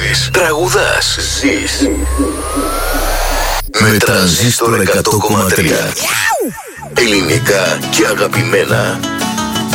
Τραγουδεύεις, τραγουδάς, ζεις. Με Τρανζίστορ 100,3. Ελληνικά και αγαπημένα.